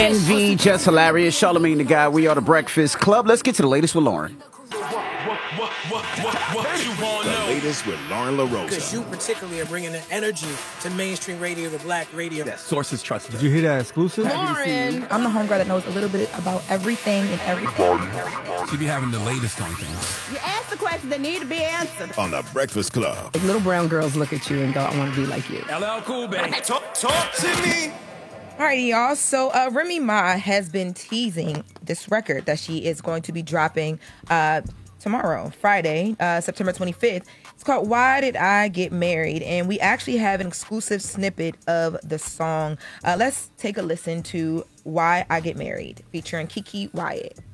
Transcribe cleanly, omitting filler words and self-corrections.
NV, just hilarious. Charlamagne the Guy. We are the Breakfast Club. Let's get to the latest with Lauren. The latest with Lauren LaRosa. Because you particularly are bringing the energy to mainstream radio, the black radio. That sources trusted. Did you hear that exclusive? Lauren. I'm the homegirl that knows a little bit about everything and everything. She be having the latest on things. You ask the questions that need to be answered. On the Breakfast Club. Like little brown girls look at you and go, I want to be like you. LL Cool, baby. Talk to me. Alrighty, y'all. So Remy Ma has been teasing this record that she is going to be dropping tomorrow, Friday, September 25th. It's called Why Did I Get Married? And we actually have an exclusive snippet of the song. Let's take a listen to Why I Get Married, featuring Keke Wyatt.